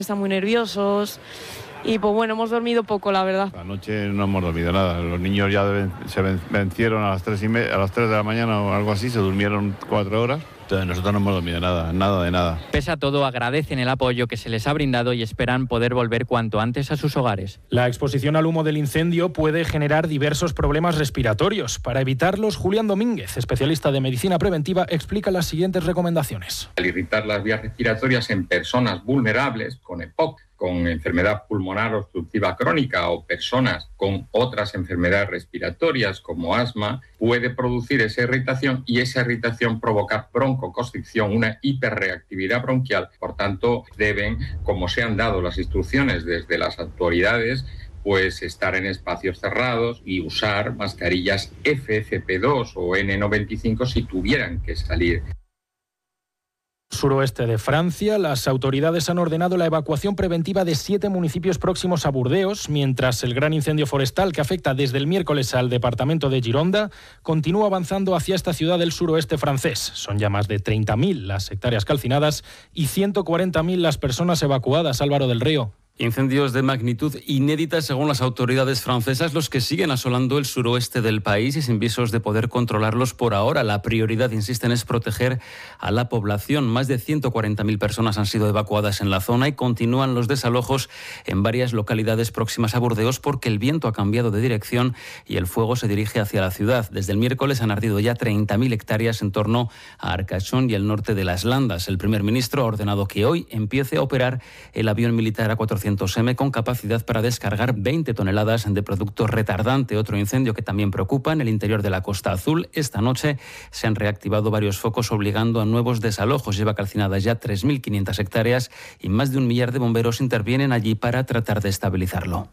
Están muy nerviosos y pues bueno, hemos dormido poco, la verdad. Anoche no hemos dormido nada, los niños ya se vencieron a las 3 de la mañana o algo así, se durmieron 4 horas. Entonces nosotros no hemos dormido nada de nada. Pese a todo, agradecen el apoyo que se les ha brindado y esperan poder volver cuanto antes a sus hogares. La exposición al humo del incendio puede generar diversos problemas respiratorios. Para evitarlos, Julián Domínguez, especialista de medicina preventiva, explica las siguientes recomendaciones. Al irritar las vías respiratorias en personas vulnerables con EPOC, con enfermedad pulmonar obstructiva crónica o personas con otras enfermedades respiratorias como asma, puede producir esa irritación y esa irritación provoca broncoconstricción, una hiperreactividad bronquial. Por tanto, deben, como se han dado las instrucciones desde las autoridades, pues estar en espacios cerrados y usar mascarillas FFP2 o N95 si tuvieran que salir. Suroeste de Francia, las autoridades han ordenado la evacuación preventiva de 7 municipios próximos a Burdeos, mientras el gran incendio forestal que afecta desde el miércoles al departamento de Gironda continúa avanzando hacia esta ciudad del suroeste francés. Son ya más de 30.000 las hectáreas calcinadas y 140.000 las personas evacuadas. Álvaro del Río. Incendios de magnitud inédita según las autoridades francesas, los que siguen asolando el suroeste del país y sin visos de poder controlarlos por ahora. La prioridad, insisten, es proteger a la población. Más de 140.000 personas han sido evacuadas en la zona y continúan los desalojos en varias localidades próximas a Burdeos porque el viento ha cambiado de dirección y el fuego se dirige hacia la ciudad. Desde el miércoles han ardido ya 30.000 hectáreas en torno a Arcachon y el norte de las Landas. El primer ministro ha ordenado que hoy empiece a operar el avión militar A400M con capacidad para descargar 20 toneladas de producto retardante. Otro incendio que también preocupa en el interior de la Costa Azul. Esta noche se han reactivado varios focos obligando a nuevos desalojos. Lleva calcinadas ya 3.500 hectáreas y más de 1 millar de bomberos intervienen allí para tratar de estabilizarlo.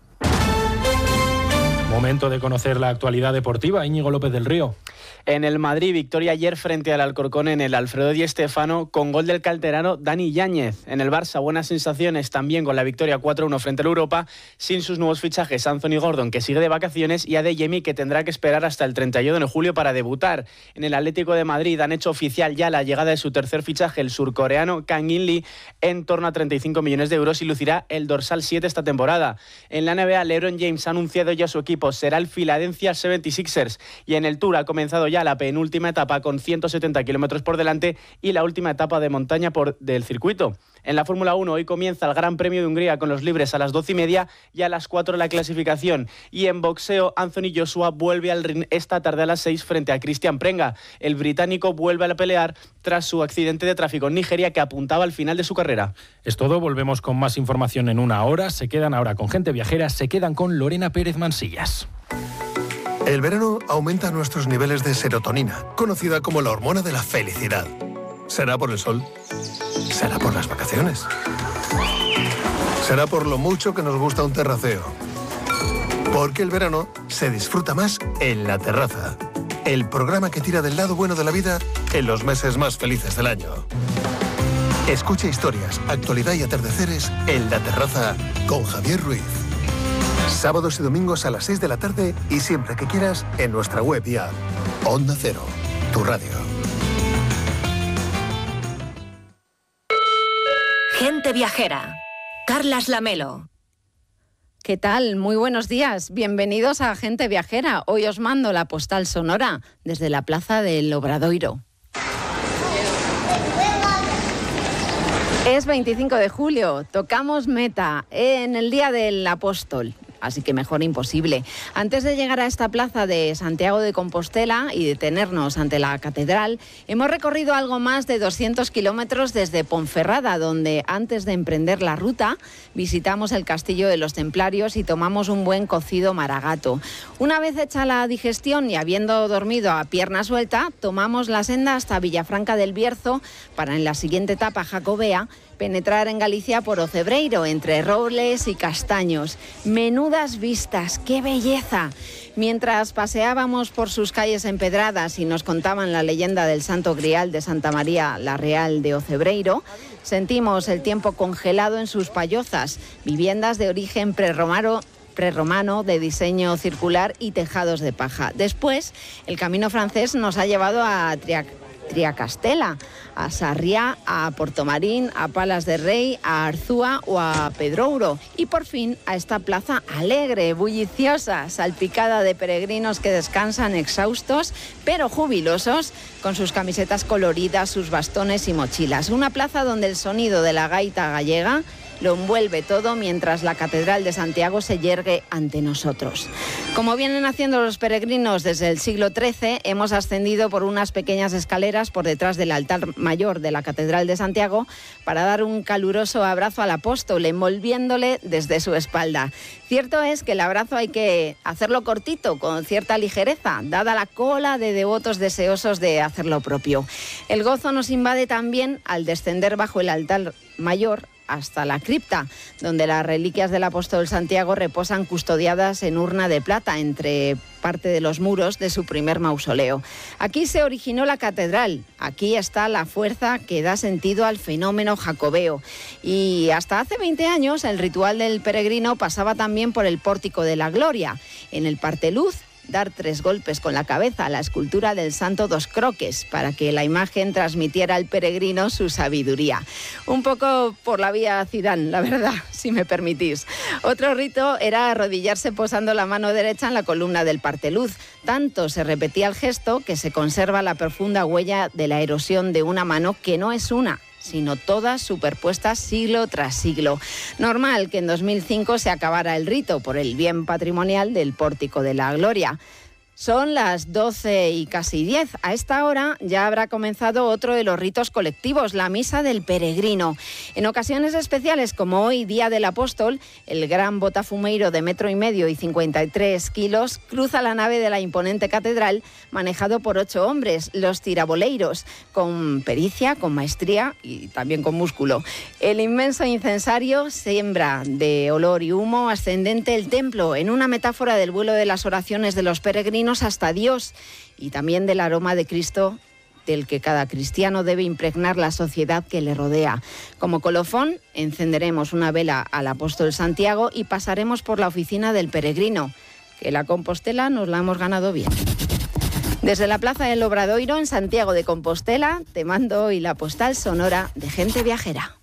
Momento de conocer la actualidad deportiva. Íñigo López del Río. En el Madrid, victoria ayer frente al Alcorcón en el Alfredo Di Stéfano con gol del canterano Dani Yáñez. En el Barça, buenas sensaciones también con la victoria 4-1 frente al Europa, sin sus nuevos fichajes Anthony Gordon, que sigue de vacaciones, y Adeyemi, que tendrá que esperar hasta el 31 de julio para debutar. En el Atlético de Madrid han hecho oficial ya la llegada de su tercer fichaje, el surcoreano Kang In Lee, en torno a 35 millones de euros y lucirá el dorsal 7 esta temporada. En la NBA, LeBron James ha anunciado ya su equipo, será el Philadelphia 76ers, y en el Tour ha comenzado ya la penúltima etapa con 170 kilómetros por delante y la última etapa de montaña del circuito. En la Fórmula 1 hoy comienza el Gran Premio de Hungría con los libres a las 12:30 y a las 4 la clasificación. Y en boxeo, Anthony Joshua vuelve al ring esta tarde a las 6 frente a Cristian Prenga. El británico vuelve a pelear tras su accidente de tráfico en Nigeria que apuntaba al final de su carrera. Es todo, volvemos con más información en una hora. Se quedan ahora con Gente Viajera, se quedan con Lorena Pérez Mansillas. El verano aumenta nuestros niveles de serotonina, conocida como la hormona de la felicidad. ¿Será por el sol? ¿Será por las vacaciones? ¿Será por lo mucho que nos gusta un terraceo? Porque el verano se disfruta más en La Terraza, el programa que tira del lado bueno de la vida en los meses más felices del año. Escucha historias, actualidad y atardeceres en La Terraza con Javier Ruiz. Sábados y domingos a las 6 de la tarde y siempre que quieras en nuestra web y app. Onda Cero, tu radio. Gente Viajera. Carlas Lamelo. ¿Qué tal? Muy buenos días. Bienvenidos a Gente Viajera. Hoy os mando la postal sonora desde la Plaza del Obradoiro. Es 25 de julio, tocamos meta en el Día del Apóstol. Así que mejor imposible. Antes de llegar a esta plaza de Santiago de Compostela y detenernos ante la catedral, hemos recorrido algo más de 200 kilómetros desde Ponferrada, donde antes de emprender la ruta visitamos el Castillo de los Templarios y tomamos un buen cocido maragato. Una vez hecha la digestión y habiendo dormido a pierna suelta, tomamos la senda hasta Villafranca del Bierzo para en la siguiente etapa jacobea penetrar en Galicia por Ocebreiro, entre robles y castaños. Menudas vistas, ¡qué belleza! Mientras paseábamos por sus calles empedradas y nos contaban la leyenda del Santo Grial de Santa María la Real de Ocebreiro, sentimos el tiempo congelado en sus pallozas, viviendas de origen prerromano de diseño circular y tejados de paja. Después, el camino francés nos ha llevado a Triacastela, a Sarriá, a Portomarín, a Palas de Rey, a Arzúa o a Pedrouro. Y por fin a esta plaza alegre, bulliciosa, salpicada de peregrinos que descansan exhaustos, pero jubilosos, con sus camisetas coloridas, sus bastones y mochilas. Una plaza donde el sonido de la gaita gallega lo envuelve todo mientras la Catedral de Santiago se yergue ante nosotros. Como vienen haciendo los peregrinos desde el siglo XIII, hemos ascendido por unas pequeñas escaleras por detrás del altar mayor de la Catedral de Santiago para dar un caluroso abrazo al apóstol, envolviéndole desde su espalda. Cierto es que el abrazo hay que hacerlo cortito, con cierta ligereza, dada la cola de devotos deseosos de hacer lo propio. El gozo nos invade también al descender bajo el altar mayor hasta la cripta, donde las reliquias del apóstol Santiago reposan custodiadas en urna de plata entre parte de los muros de su primer mausoleo. Aquí se originó la catedral, aquí está la fuerza que da sentido al fenómeno jacobeo. Y hasta hace 20 años el ritual del peregrino pasaba también por el pórtico de la Gloria, en el parteluz, dar 3 golpes con la cabeza a la escultura del Santo Dos Croques para que la imagen transmitiera al peregrino su sabiduría. Un poco por la vía Zidane, la verdad, si me permitís. Otro rito era arrodillarse posando la mano derecha en la columna del parteluz. Tanto se repetía el gesto que se conserva la profunda huella de la erosión de una mano que no es una, sino todas superpuestas siglo tras siglo. Normal que en 2005 se acabara el rito por el bien patrimonial del Pórtico de la Gloria. Son las 12 y casi 10. A esta hora ya habrá comenzado otro de los ritos colectivos, la Misa del Peregrino. En ocasiones especiales como hoy, Día del Apóstol, el gran botafumeiro de 1,5 metros y 53 kilos cruza la nave de la imponente catedral manejado por 8 hombres, los tiraboleiros, con pericia, con maestría y también con músculo. El inmenso incensario siembra de olor y humo ascendente el templo en una metáfora del vuelo de las oraciones de los peregrinos hasta Dios y también del aroma de Cristo del que cada cristiano debe impregnar la sociedad que le rodea. Como colofón, encenderemos una vela al apóstol Santiago y pasaremos por la oficina del peregrino, que la Compostela nos la hemos ganado bien. Desde la Plaza del Obradoiro, en Santiago de Compostela, te mando hoy la postal sonora de Gente Viajera.